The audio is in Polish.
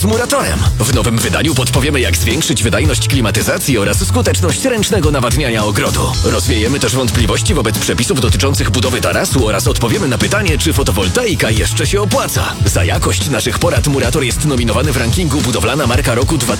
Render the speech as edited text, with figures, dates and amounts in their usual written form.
Muratorem. W nowym wydaniu podpowiemy, jak zwiększyć wydajność klimatyzacji oraz skuteczność ręcznego nawadniania ogrodu. Rozwiejemy też wątpliwości wobec przepisów dotyczących budowy tarasu oraz odpowiemy na pytanie, czy fotowoltaika jeszcze się opłaca. Za jakość naszych porad Murator jest nominowany w rankingu Budowlana Marka Roku 2020.